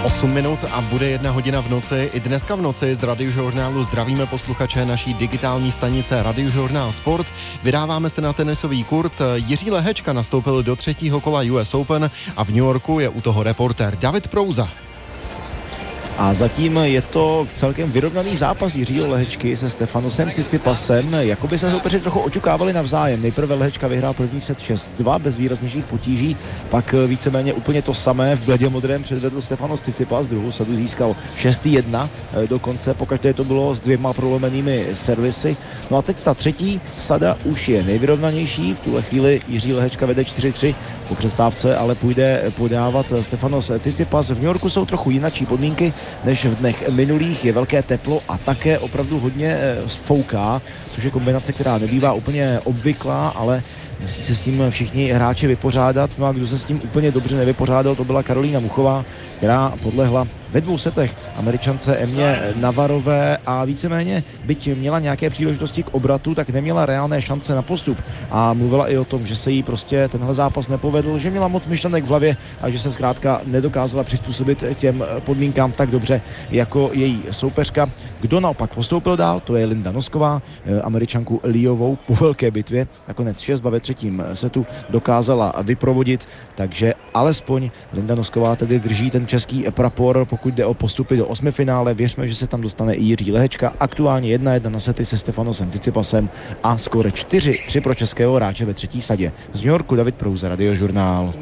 8 minut a bude 1 hodina v noci. I dneska v noci z Radiožurnálu zdravíme posluchače naší digitální stanice Radiožurnál Sport. Vydáváme se na tenisový kurt. Jiří Lehečka nastoupil do 3. kola US Open a v New Yorku je u toho reportér David Prouza. A zatím je to celkem vyrovnaný zápas Jiřího Lehečky se Stefanosem Tsitsipasem. Jakoby se soupeři trochu oťukávali navzájem. Nejprve Lehečka vyhrál první set 6-2 bez výraznějších potíží, pak víceméně úplně to samé v bledě modrém předvedl Stefanos Tsitsipas, druhou sadu získal 6-1 dokonce, pokaždé to bylo s 2 prolomenými servisy. No a teď ta třetí sada už je nejvyrovnanější, v tuhle chvíli Jiří Lehečka vede 4-3 po přestávce, ale půjde podávat Stefanos Tsitsipas. V New Yorku jsou trochu jinačí podmínky než v dnech minulých, je velké teplo a také opravdu hodně fouká, což je kombinace, která nebývá úplně obvyklá, ale musí se s tím všichni hráči vypořádat. No a kdo se s tím úplně dobře nevypořádal, to byla Karolína Muchová, která podlehla ve 2 setech Američance Emě Navarové a víceméně, byť měla nějaké příležitosti k obratu, tak neměla reálné šance na postup. A mluvila i o tom, že se jí prostě tenhle zápas nepovedl, že měla moc myšlenek v hlavě a že se zkrátka nedokázala přizpůsobit těm podmínkám tak dobře jako její soupeřka. Kdo naopak postoupil dál, to je Linda Nosková, Američanku Liovou po velké bitvě. Nakonec 6 ve 3. setu dokázala vyprovodit, takže alespoň Linda Nosková tedy drží ten český prapor, pokud jde o postupy do 8. finále. Věřme, že se tam dostane i Jiří Lehečka. Aktuálně 1-1 na sety se Stefanosem Tsitsipasem a skóre 4-3 pro českého hráče ve 3. sadě. Z New Yorku David Prouza, Radiožurnál.